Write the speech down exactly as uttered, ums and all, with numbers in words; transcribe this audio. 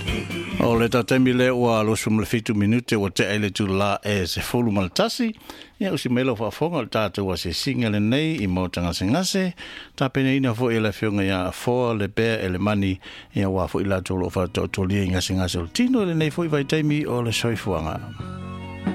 O le tatemi le ua lo sum le fitu minute o te ele tu la e se folu maltasi. Ia usi melo fa fonga le tata ua se singa le nei i mo tanga se ngase. Ta pene ina fo e la fionga ia foa le bea e le mani ia ua fo ila tolo fa to tolia inga se ngase o tino le nei fo i vai taimi o le soifuanga.